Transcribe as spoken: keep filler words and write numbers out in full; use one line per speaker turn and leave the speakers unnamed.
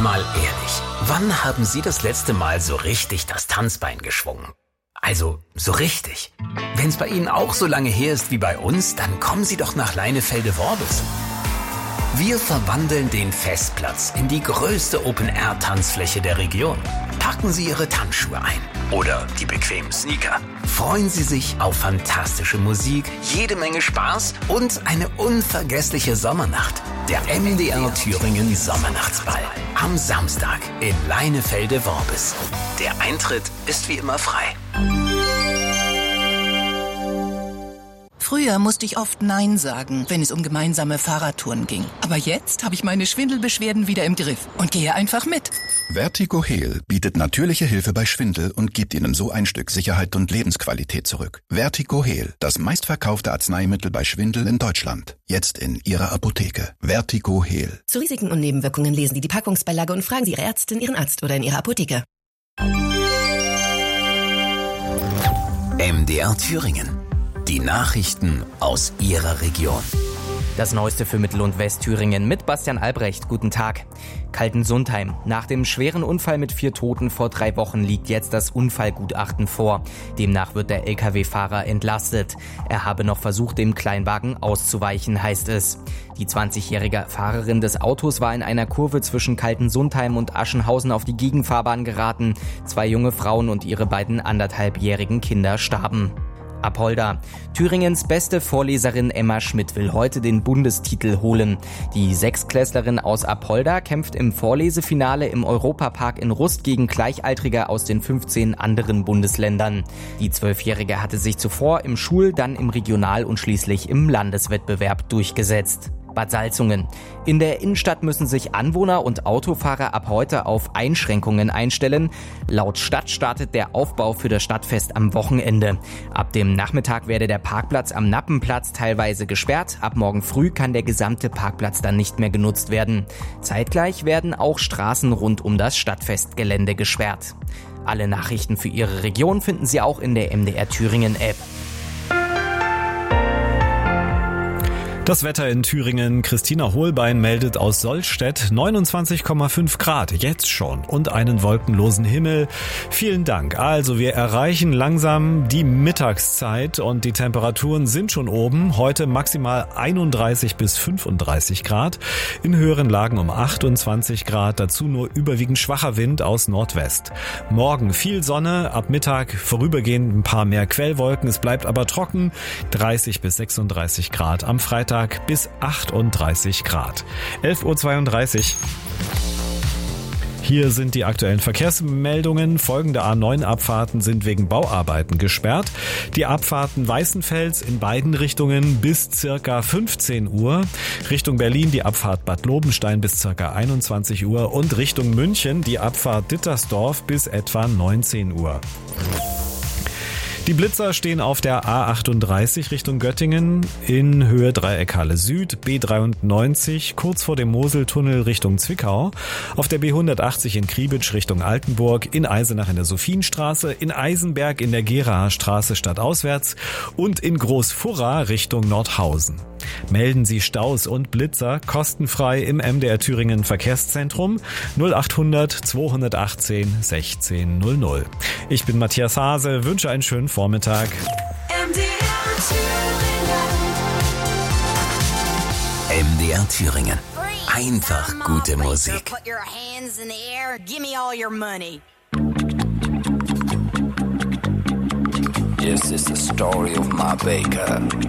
Mal ehrlich, wann haben Sie das letzte Mal so richtig das Tanzbein geschwungen? Also, so richtig. Wenn es bei Ihnen auch so lange her ist wie bei uns, dann kommen Sie doch nach Leinefelde-Worbis. Wir verwandeln den Festplatz in die größte Open-Air-Tanzfläche der Region. Packen Sie Ihre Tanzschuhe ein oder die bequemen Sneaker. Freuen Sie sich auf fantastische Musik, jede Menge Spaß und eine unvergessliche Sommernacht. Der M D R Thüringen Sommernachtsball am Samstag in Leinefelde-Worbis. Der Eintritt ist wie immer frei.
Früher musste ich oft Nein sagen, wenn es um gemeinsame Fahrradtouren ging. Aber jetzt habe ich meine Schwindelbeschwerden wieder im Griff und gehe einfach mit.
Vertigo Heal bietet natürliche Hilfe bei Schwindel und gibt Ihnen so ein Stück Sicherheit und Lebensqualität zurück. Vertigo Heal, das meistverkaufte Arzneimittel bei Schwindel in Deutschland. Jetzt in Ihrer Apotheke. Vertigo Heal.
Zu Risiken und Nebenwirkungen lesen Sie die Packungsbeilage und fragen Sie Ihre Ärztin, Ihren Arzt oder in Ihrer Apotheke.
M D R Thüringen. Die Nachrichten aus Ihrer Region.
Das Neueste für Mittel- und Westthüringen mit Bastian Albrecht. Guten Tag. Kaltensundheim. Nach dem schweren Unfall mit vier Toten vor drei Wochen liegt jetzt das Unfallgutachten vor. Demnach wird der L K W-Fahrer entlastet. Er habe noch versucht, dem Kleinwagen auszuweichen, heißt es. Die zwanzigjährige Fahrerin des Autos war in einer Kurve zwischen Kaltensundheim und Aschenhausen auf die Gegenfahrbahn geraten. Zwei junge Frauen und ihre beiden anderthalbjährigen Kinder starben. Apolda. Thüringens beste Vorleserin Emma Schmidt will heute den Bundestitel holen. Die Sechstklässlerin aus Apolda kämpft im Vorlesefinale im Europapark in Rust gegen Gleichaltrige aus den fünfzehn anderen Bundesländern. Die Zwölfjährige hatte sich zuvor im Schul-, dann im Regional- und schließlich im Landeswettbewerb durchgesetzt. Bad Salzungen. In der Innenstadt müssen sich Anwohner und Autofahrer ab heute auf Einschränkungen einstellen. Laut Stadt startet der Aufbau für das Stadtfest am Wochenende. Ab dem Nachmittag werde der Parkplatz am Nappenplatz teilweise gesperrt. Ab morgen früh kann der gesamte Parkplatz dann nicht mehr genutzt werden. Zeitgleich werden auch Straßen rund um das Stadtfestgelände gesperrt. Alle Nachrichten für Ihre Region finden Sie auch in der M D R Thüringen App.
Das Wetter in Thüringen. Christina Hohlbein meldet aus Sollstedt neunundzwanzig Komma fünf Grad, jetzt schon, und einen wolkenlosen Himmel. Vielen Dank. Also wir erreichen langsam die Mittagszeit und die Temperaturen sind schon oben. Heute maximal einunddreißig bis fünfunddreißig Grad, in höheren Lagen um achtundzwanzig Grad, dazu nur überwiegend schwacher Wind aus Nordwest. Morgen viel Sonne, ab Mittag vorübergehend ein paar mehr Quellwolken, es bleibt aber trocken, dreißig bis sechsunddreißig Grad. Am Freitag bis achtunddreißig Grad. elf Uhr zweiunddreißig. Hier sind die aktuellen Verkehrsmeldungen. Folgende A neun Abfahrten sind wegen Bauarbeiten gesperrt. Die Abfahrten Weißenfels in beiden Richtungen bis circa fünfzehn Uhr. Richtung Berlin die Abfahrt Bad Lobenstein bis circa einundzwanzig Uhr und Richtung München die Abfahrt Dittersdorf bis etwa neunzehn Uhr. Die Blitzer stehen auf der A achtunddreißig Richtung Göttingen in Höhe Dreieckhalle Süd, B dreiundneunzig kurz vor dem Moseltunnel Richtung Zwickau, auf der B hundertachtzig in Kriebitsch Richtung Altenburg, in Eisenach in der Sophienstraße, in Eisenberg in der Geraer Straße stadtauswärts und in Großfurra Richtung Nordhausen. Melden Sie Staus und Blitzer kostenfrei im M D R Thüringen Verkehrszentrum null achthundert zweihundertachtzehn sechzehn null null. Ich bin Matthias Hase, wünsche einen schönen Vormittag.
M D R Thüringen. M D R Thüringen. Einfach gute Musik.
This is the story of my baker.